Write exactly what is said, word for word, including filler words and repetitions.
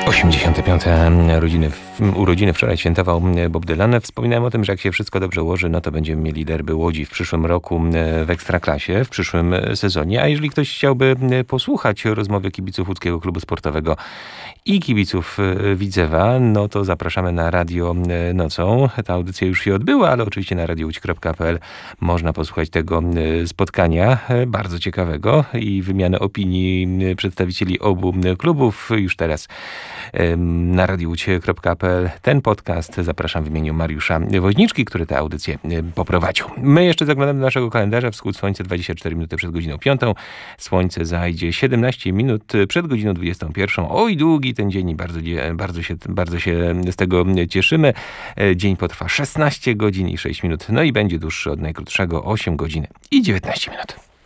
osiemdziesiąte piąte urodziny, urodziny wczoraj świętował Bob Dylan. Wspominałem o tym, że jak się wszystko dobrze ułoży, no to będziemy mieli derby Łodzi w przyszłym roku w Ekstraklasie, w przyszłym sezonie. A jeżeli ktoś chciałby posłuchać rozmowy kibiców Łódzkiego Klubu Sportowego i kibiców Widzewa, no to zapraszamy na Radio Nocą. Ta audycja już się odbyła, ale oczywiście na radio łódź kropka p l można posłuchać tego spotkania, bardzo ciekawego, i wymianę opinii przedstawicieli obu klubów. Już teraz na radio łódź kropka p l ten podcast zapraszam w imieniu Mariusza Woźniczki, który tę audycję poprowadził. My jeszcze zaglądamy do naszego kalendarza. Wschód słońca dwadzieścia cztery minuty przed godziną piątą. Słońce zajdzie siedemnaście minut przed godziną dwudziestą pierwszą. Oj, długi ten dzień i bardzo, bardzo, się, bardzo się z tego cieszymy. Dzień potrwa szesnaście godzin i sześć minut. No i będzie dłuższy od najkrótszego osiem godzin i dziewiętnaście minut.